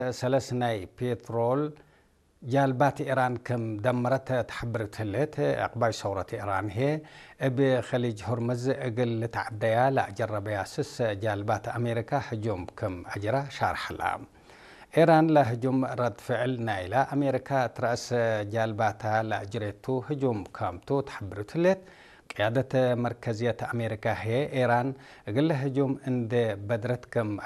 سلسناي بيترول جالبات إيران كم دمرت تحبرت هلت أقباي ثورة إيران هي بخليج هرمز قل تعديا لا جرب ياسس جالبات أمريكا هجوم كم أجرا شارح العام إيران لا هجوم رد فعل نايلة أمريكا ترأس جالباتها لا جريتو هجوم كامتو تحبرت هلت قيادة مركزية أمريكا هي إيران قل هجوم عند بدرتكم